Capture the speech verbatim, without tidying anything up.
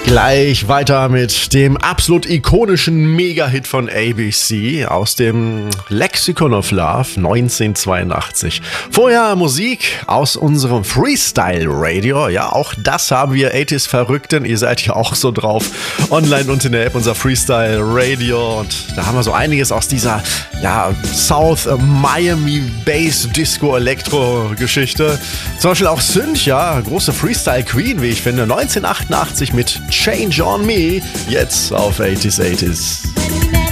Gleich weiter mit dem absolut ikonischen Mega-Hit von A B C aus dem Lexicon of Love neunzehnhundertzweiundachtzig. Vorher Musik aus unserem Freestyle-Radio. Ja, auch das haben wir achtziger-Verrückten. Ihr seid ja auch so drauf. Online und in der App unser Freestyle-Radio. Und da haben wir so einiges aus dieser ja, South Miami Bass Disco Elektro Geschichte. Zum Beispiel auch Synth, ja, große Freestyle-Queen, wie ich finde. neunzehnhundertachtundachtzig mit Change on Me, jetzt auf achtziger achtzig.